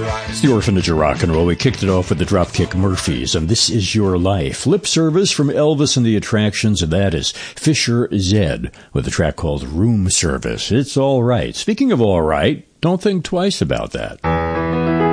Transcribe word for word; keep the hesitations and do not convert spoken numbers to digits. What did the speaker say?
It's the Orphanage of Rock and Roll. We kicked it off with the Dropkick Murphys, and This Is Your Life. Lip Service from Elvis and the Attractions, and that is Fisher Zed with a track called Room Service. It's all right. Speaking of all right, don't think twice about that.